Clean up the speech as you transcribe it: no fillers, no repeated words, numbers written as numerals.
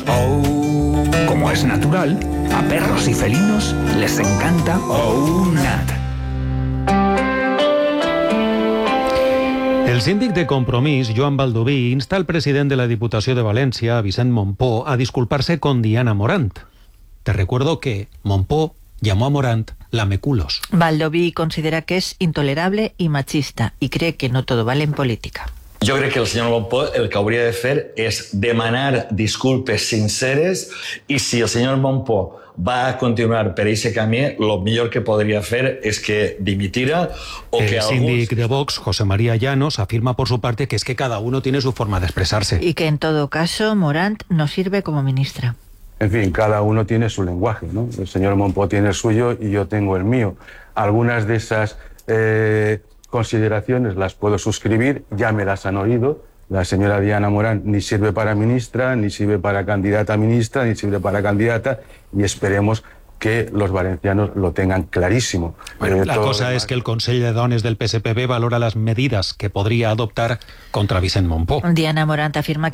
Oh, como es natural, a perros y felinos les encanta OUNAT. El síndic de Compromís, Joan Baldoví, insta al president de la Diputació de València, Vicent Mompó, a disculparse con Diana Morant. Te recuerdo que Mompó llamó a Morant lameculos. Baldoví considera que es intolerable y machista y cree que no todo vale en política. Jo crec que el senyor Mompó el que hauria de fer és demanar disculpes sinceres i si el senyor Mompó va a continuar per ese camí, lo millor que podria fer és que dimitira o que El síndic de Vox, José María Llanos, afirma por su parte que es que cada uno tiene su forma de expresarse. Y que en todo caso Morant no sirve como ministra. En fin, cada uno tiene su lenguaje, ¿no? El señor Mompó tiene el suyo y yo tengo el mío. Algunas de esas consideraciones las puedo suscribir, ya me las han oído. La señora Diana Morant ni sirve para ministra, ni sirve para candidata a ministra, ni sirve para candidata, y esperemos que los valencianos lo tengan clarísimo. Bueno, la cosa es que el Consell de Dones del PSPB valora las medidas que podría adoptar contra Vicent Mompó. Diana Morant afirma